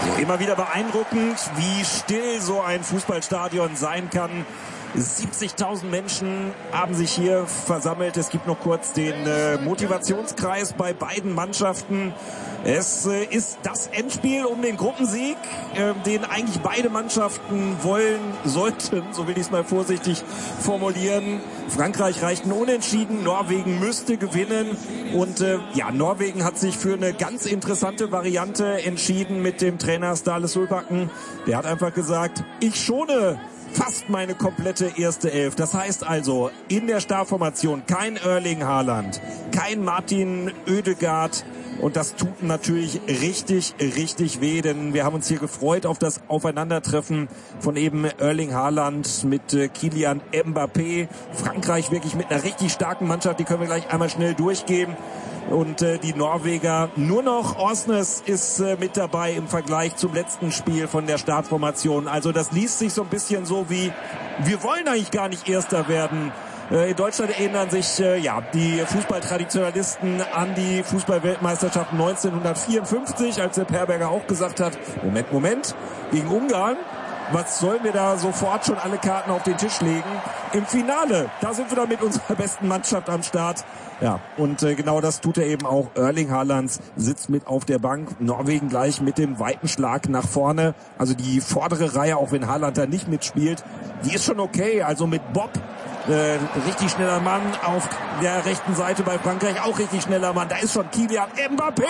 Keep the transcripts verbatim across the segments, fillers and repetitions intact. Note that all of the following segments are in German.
Immer wieder beeindruckend, wie still so ein Fußballstadion sein kann. siebzigtausend Menschen haben sich hier versammelt. Es gibt noch kurz den äh, Motivationskreis bei beiden Mannschaften. Es äh, ist das Endspiel um den Gruppensieg, äh, den eigentlich beide Mannschaften wollen sollten, so will ich es mal vorsichtig formulieren. Frankreich reicht ein Unentschieden, Norwegen müsste gewinnen und äh, ja, Norwegen hat sich für eine ganz interessante Variante entschieden mit dem Trainer Ståle Solbakken. Der hat einfach gesagt, ich schone fast meine komplette erste Elf. Das heißt also, in der Startformation kein Erling Haaland, kein Martin Ødegaard. Und das tut natürlich richtig, richtig weh, denn wir haben uns hier gefreut auf das Aufeinandertreffen von eben Erling Haaland mit äh, Kylian Mbappé. Frankreich wirklich mit einer richtig starken Mannschaft, die können wir gleich einmal schnell durchgehen. Und äh, die Norweger, nur noch Åsnes ist äh, mit dabei im Vergleich zum letzten Spiel von der Startformation. Also das liest sich so ein bisschen so wie, wir wollen eigentlich gar nicht Erster werden. Äh, in Deutschland erinnern sich äh, ja die Fußballtraditionalisten an die Fußballweltmeisterschaft neunzehnhundertvierundfünfzig, als der Perberger auch gesagt hat, Moment, Moment, gegen Ungarn. Was sollen wir da sofort schon alle Karten auf den Tisch legen? Im Finale, da sind wir dann mit unserer besten Mannschaft am Start. Ja, und äh, genau das tut er eben auch. Erling Haaland sitzt mit auf der Bank. Norwegen gleich mit dem weiten Schlag nach vorne. Also die vordere Reihe, auch wenn Haaland da nicht mitspielt, die ist schon okay. Also mit Bob, äh, richtig schneller Mann auf der rechten Seite bei Frankreich, auch richtig schneller Mann. Da ist schon Kylian Mbappé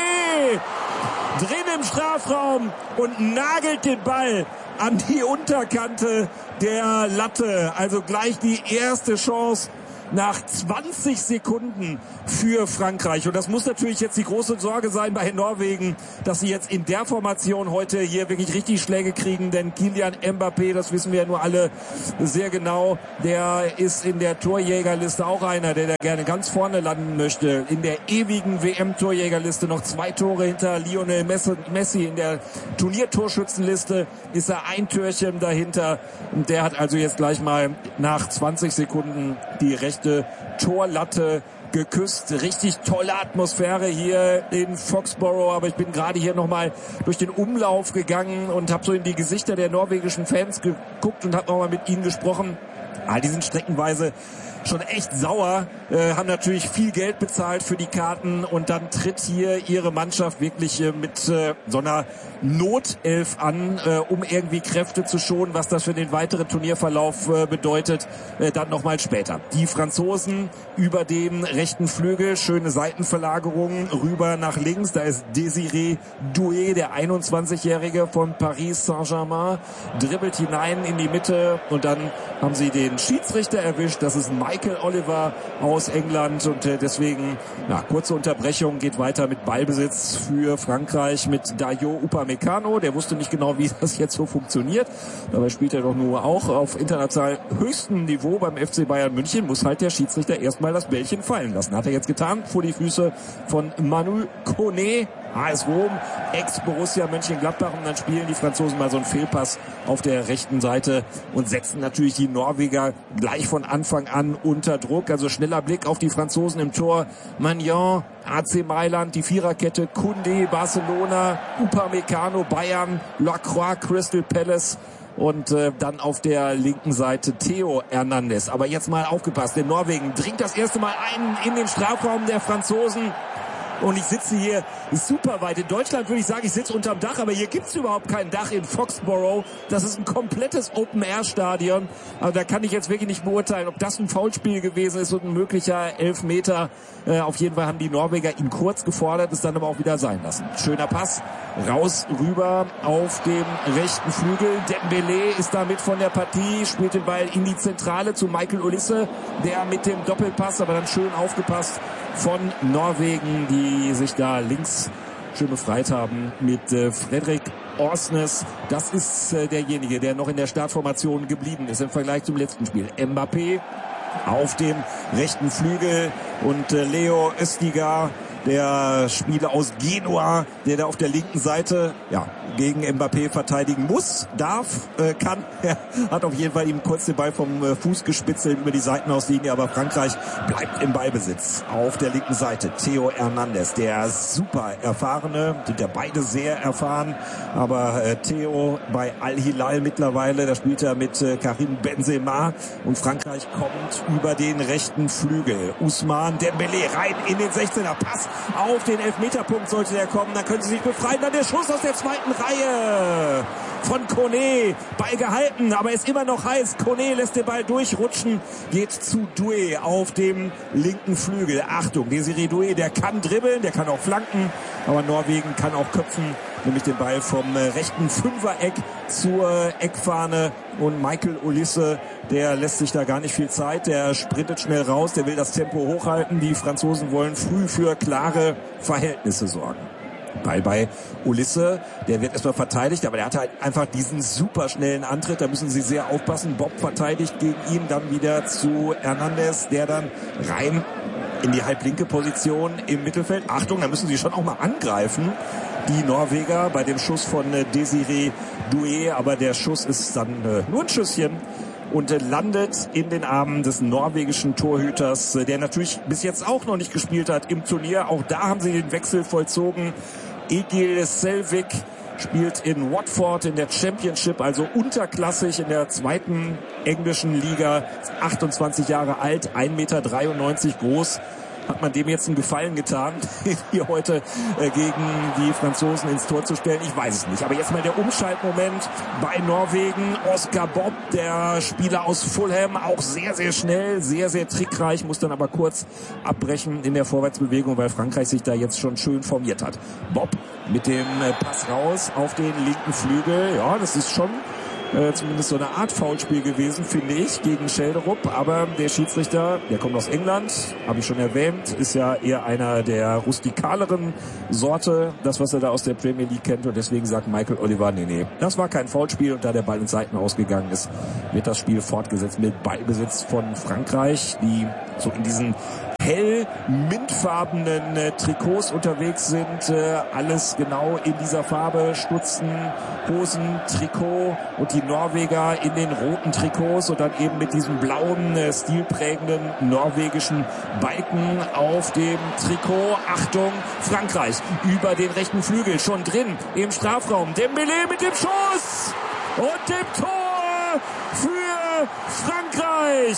drin im Strafraum und nagelt den Ball an die Unterkante der Latte. Also gleich die erste Chance nach zwanzig Sekunden für Frankreich. Und das muss natürlich jetzt die große Sorge sein bei Norwegen, dass sie jetzt in der Formation heute hier wirklich richtig Schläge kriegen. Denn Kylian Mbappé, das wissen wir ja nur alle sehr genau, der ist in der Torjägerliste auch einer, der da gerne ganz vorne landen möchte. In der ewigen W M-Torjägerliste noch zwei Tore hinter Lionel Messi. In der Turniertorschützenliste ist er ein Türchen dahinter. Und der hat also jetzt gleich mal nach zwanzig Sekunden die rechte Torlatte geküsst. Richtig tolle Atmosphäre hier in Foxborough, aber ich bin gerade hier nochmal durch den Umlauf gegangen und habe so in die Gesichter der norwegischen Fans geguckt und habe nochmal mit ihnen gesprochen. Ah, die sind streckenweise schon echt sauer, äh, haben natürlich viel Geld bezahlt für die Karten und dann tritt hier ihre Mannschaft wirklich äh, mit äh, so einer Notelf an, äh, um irgendwie Kräfte zu schonen, was das für den weiteren Turnierverlauf äh, bedeutet, äh, dann nochmal später. Die Franzosen über dem rechten Flügel, schöne Seitenverlagerung rüber nach links, da ist Désiré Doué, der einundzwanzigjährige von Paris Saint-Germain, dribbelt hinein in die Mitte und dann haben sie den Schiedsrichter erwischt, das ist Michael Oliver aus England und äh, deswegen, na, kurze Unterbrechung, geht weiter mit Ballbesitz für Frankreich mit Dayo Upamecano. Der wusste nicht genau, wie das jetzt so funktioniert. Dabei spielt er doch nur auch auf international höchstem Niveau beim F C Bayern München. Muss halt der Schiedsrichter erstmal das Bällchen fallen lassen. Hat er jetzt getan, vor die Füße von Manu Koné. A S Rom, Ex-Borussia Mönchengladbach, und dann spielen die Franzosen mal so einen Fehlpass auf der rechten Seite und setzen natürlich die Norweger gleich von Anfang an unter Druck. Also schneller Blick auf die Franzosen im Tor. Magnan, A C Mailand, die Viererkette, Koundé, Barcelona, Upamecano, Bayern, Lacroix, Crystal Palace. Und äh, dann auf der linken Seite Theo Hernandez. Aber jetzt mal aufgepasst, denn Norwegen dringt das erste Mal ein in den Strafraum der Franzosen. Und ich sitze hier super weit. In Deutschland würde ich sagen, ich sitze unterm Dach, aber hier gibt's überhaupt kein Dach in Foxborough. Das ist ein komplettes Open-Air-Stadion. Also da kann ich jetzt wirklich nicht beurteilen, ob das ein Foulspiel gewesen ist und ein möglicher Elfmeter. Äh, auf jeden Fall haben die Norweger ihn kurz gefordert, es dann aber auch wieder sein lassen. Schöner Pass, raus, rüber auf dem rechten Flügel. Dembélé ist damit von der Partie, spielt den Ball in die Zentrale zu Michael Olise, der mit dem Doppelpass, aber dann schön aufgepasst von Norwegen, die sich da links schön befreit haben mit äh, Fredrik Åsnes. Das ist äh, derjenige, der noch in der Startformation geblieben ist im Vergleich zum letzten Spiel. Mbappé auf dem rechten Flügel und äh, Leo Østigard der Spieler aus Genua, der da auf der linken Seite ja gegen Mbappé verteidigen muss, darf, äh, kann. Er hat auf jeden Fall ihm kurz den Ball vom äh, Fuß gespitzelt über die Seitenauslinie, aber Frankreich bleibt im Ballbesitz auf der linken Seite. Theo Hernandez, der super erfahrene, sind ja beide sehr erfahren, aber äh, Theo bei Al-Hilal mittlerweile, da spielt er mit äh, Karim Benzema und Frankreich kommt über den rechten Flügel. Ousmane Dembélé rein in den sechzehner, Pass auf den Elfmeterpunkt sollte der kommen, dann können sie sich befreien, dann der Schuss aus der zweiten Reihe von Koné, Ball gehalten, aber ist immer noch heiß. Koné lässt den Ball durchrutschen, geht zu Doué auf dem linken Flügel. Achtung, Désiré Doué, der kann dribbeln, der kann auch flanken, aber Norwegen kann auch köpfen, nämlich den Ball vom rechten Fünfereck zur Eckfahne und Michael Olise, der lässt sich da gar nicht viel Zeit, der sprintet schnell raus, der will das Tempo hochhalten. Die Franzosen wollen früh für klare Verhältnisse sorgen. Ball bei Olise, der wird erstmal verteidigt, aber der hat halt einfach diesen super schnellen Antritt, da müssen sie sehr aufpassen. Bob verteidigt gegen ihn, dann wieder zu Hernandez, der dann rein in die halblinke Position im Mittelfeld. Achtung, da müssen sie schon auch mal angreifen, die Norweger, bei dem Schuss von äh, Désiré Doué, aber der Schuss ist dann äh, nur ein Schüsschen und äh, landet in den Armen des norwegischen Torhüters, äh, der natürlich bis jetzt auch noch nicht gespielt hat im Turnier. Auch da haben sie den Wechsel vollzogen. Egil Selvik spielt in Watford in der Championship, also unterklassig in der zweiten englischen Liga, achtundzwanzig Jahre alt, ein Meter dreiundneunzig groß. Hat man dem jetzt einen Gefallen getan, hier heute äh, gegen die Franzosen ins Tor zu stellen? Ich weiß es nicht. Aber jetzt mal der Umschaltmoment bei Norwegen. Oscar Bob, der Spieler aus Fulham, auch sehr, sehr schnell, sehr, sehr trickreich, muss dann aber kurz abbrechen in der Vorwärtsbewegung, weil Frankreich sich da jetzt schon schön formiert hat. Bob mit dem äh, Pass raus auf den linken Flügel. Ja, das ist schon Äh, zumindest so eine Art Foulspiel gewesen, finde ich, gegen Schelderup. Aber der Schiedsrichter, der kommt aus England, habe ich schon erwähnt, ist ja eher einer der rustikaleren Sorte, das, was er da aus der Premier League kennt. Und deswegen sagt Michael Oliver, nee, nee, das war kein Foulspiel. Und da der Ball ins Seiten ausgegangen ist, wird das Spiel fortgesetzt mit Ballbesitz von Frankreich, die so in diesen hell mintfarbenen äh, Trikots unterwegs sind, äh, alles genau in dieser Farbe, Stutzen, Hosen, Trikot und die Norweger in den roten Trikots und dann eben mit diesem blauen, äh, stilprägenden norwegischen Balken auf dem Trikot. Achtung, Frankreich über den rechten Flügel, schon drin im Strafraum. Dembélé mit dem Schuss und dem Tor für Frankreich.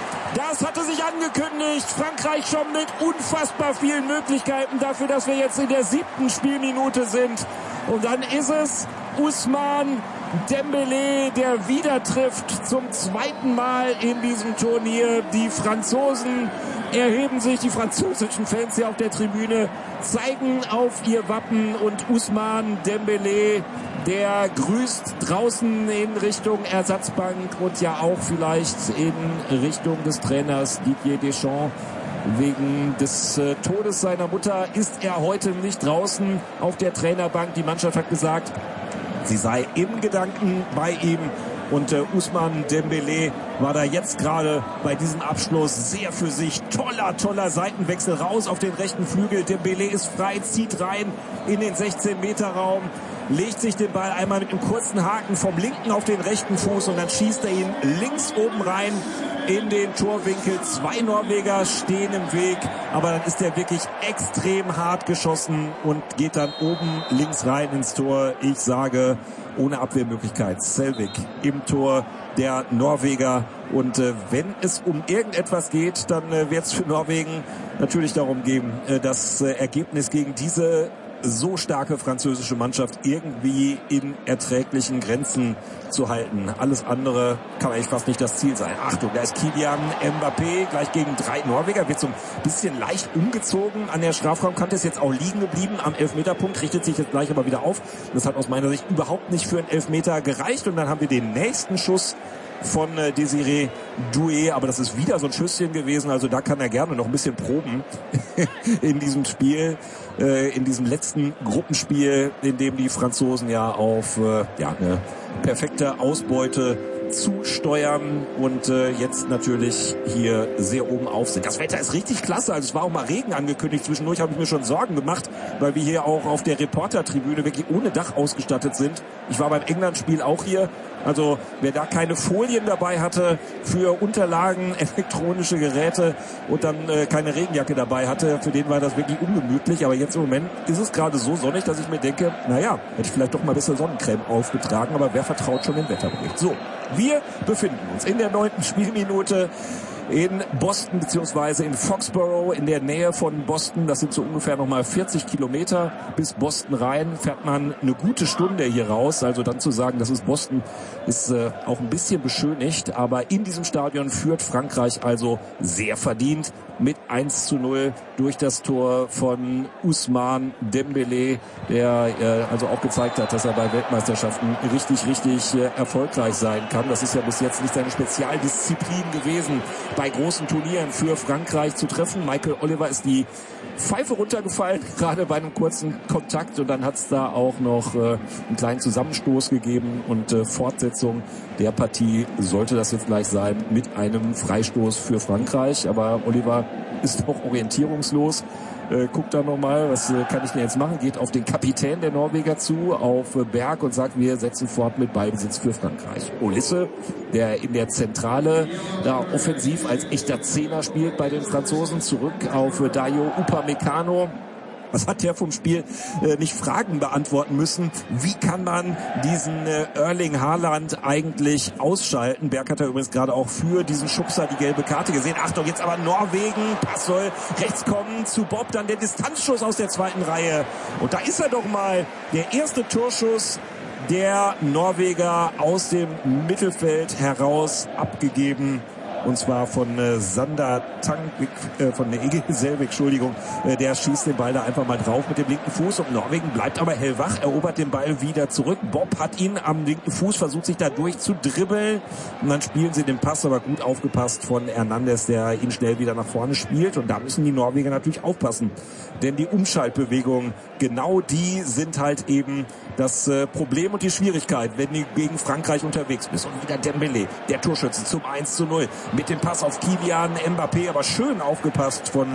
Das hatte sich angekündigt. Frankreich schon mit unfassbar vielen Möglichkeiten dafür, dass wir jetzt in der siebten Spielminute sind. Und dann ist es Ousmane Dembélé, der wieder trifft zum zweiten Mal in diesem Turnier. Die Franzosen erheben sich, die französischen Fans hier auf der Tribüne zeigen auf ihr Wappen und Ousmane Dembélé, der grüßt draußen in Richtung Ersatzbank und ja auch vielleicht in Richtung des Trainers Didier Deschamps. Wegen des äh, Todes seiner Mutter ist er heute nicht draußen auf der Trainerbank. Die Mannschaft hat gesagt, sie sei im Gedanken bei ihm. Und äh, Ousmane Dembélé war da jetzt gerade bei diesem Abschluss sehr für sich. Toller, toller Seitenwechsel raus auf den rechten Flügel. Dembélé ist frei, zieht rein in den sechzehn Meter Raum, legt sich den Ball einmal mit einem kurzen Haken vom linken auf den rechten Fuß und dann schießt er ihn links oben rein in den Torwinkel. Zwei Norweger stehen im Weg, aber dann ist er wirklich extrem hart geschossen und geht dann oben links rein ins Tor. Ich sage, ohne Abwehrmöglichkeit. Selvik im Tor der Norweger. Und äh, wenn es um irgendetwas geht, dann äh, wird es für Norwegen natürlich darum gehen, äh, das äh, Ergebnis gegen diese so starke französische Mannschaft irgendwie in erträglichen Grenzen zu halten. Alles andere kann eigentlich fast nicht das Ziel sein. Achtung, da ist Kylian Mbappé gleich gegen drei Norweger, wird so ein bisschen leicht umgezogen an der Strafraumkante, ist jetzt auch liegen geblieben am Elfmeterpunkt, richtet sich jetzt gleich aber wieder auf. Das hat aus meiner Sicht überhaupt nicht für einen Elfmeter gereicht und dann haben wir den nächsten Schuss von äh, Désiré Doué, aber das ist wieder so ein Schüsschen gewesen, also da kann er gerne noch ein bisschen proben in diesem Spiel, äh, in diesem letzten Gruppenspiel, in dem die Franzosen ja auf äh, ja, eine perfekte Ausbeute zusteuern und äh, jetzt natürlich hier sehr oben auf sind. Das Wetter ist richtig klasse, also es war auch mal Regen angekündigt. Zwischendurch habe ich mir schon Sorgen gemacht, weil wir hier auch auf der Reportertribüne wirklich ohne Dach ausgestattet sind. Ich war beim England-Spiel auch hier. Also wer da keine Folien dabei hatte für Unterlagen, elektronische Geräte und dann äh, keine Regenjacke dabei hatte, für den war das wirklich ungemütlich. Aber jetzt im Moment ist es gerade so sonnig, dass ich mir denke, naja, hätte ich vielleicht doch mal ein bisschen Sonnencreme aufgetragen, aber wer vertraut schon dem Wetterbericht? So, wir befinden uns in der neunten Spielminute in Boston beziehungsweise in Foxborough in der Nähe von Boston. Das sind so ungefähr nochmal vierzig Kilometer bis Boston rein. Fährt man eine gute Stunde hier raus. Also dann zu sagen, das ist Boston, ist äh, auch ein bisschen beschönigt. Aber in diesem Stadion führt Frankreich also sehr verdient mit eins zu null durch das Tor von Ousmane Dembélé, der äh, also auch gezeigt hat, dass er bei Weltmeisterschaften richtig, richtig äh, erfolgreich sein kann. Das ist ja bis jetzt nicht seine Spezialdisziplin gewesen, bei großen Turnieren für Frankreich zu treffen. Michael Oliver ist die Pfeife runtergefallen, gerade bei einem kurzen Kontakt, und dann hat es da auch noch äh, einen kleinen Zusammenstoß gegeben und äh, Fortsetzung der Partie sollte das jetzt gleich sein mit einem Freistoß für Frankreich, aber Oliver ist auch orientierungslos. Äh, guckt da nochmal, was äh, kann ich denn jetzt machen? Geht auf den Kapitän der Norweger zu, auf äh, Berg, und sagt, wir setzen fort mit Ballbesitz für Frankreich. Olisse, der in der Zentrale da offensiv als echter Zehner spielt bei den Franzosen, zurück auf äh, Dayo Upamecano. Was hat der vom Spiel äh, nicht Fragen beantworten müssen? Wie kann man diesen äh, Erling Haaland eigentlich ausschalten? Berg hat ja übrigens gerade auch für diesen Schubser die gelbe Karte gesehen. Achtung, jetzt aber Norwegen. Pass soll rechts kommen zu Bob. Dann der Distanzschuss aus der zweiten Reihe. Und da ist er doch mal. Der erste Torschuss der Norweger aus dem Mittelfeld heraus abgegeben. Und zwar von äh, Sander Tankvik, äh, von der Egil Selvik, Entschuldigung, äh, der schießt den Ball da einfach mal drauf mit dem linken Fuß und Norwegen bleibt aber hellwach, erobert den Ball wieder zurück. Bob hat ihn am linken Fuß, versucht sich da durchzudribbeln und dann spielen sie den Pass, aber gut aufgepasst von Hernandez, der ihn schnell wieder nach vorne spielt, und da müssen die Norweger natürlich aufpassen, denn die Umschaltbewegungen, genau die sind halt eben das äh, Problem und die Schwierigkeit, wenn du gegen Frankreich unterwegs bist. Und wieder Dembélé, der Torschütze zum eins zu null. Mit dem Pass auf Kylian Mbappé, aber schön aufgepasst von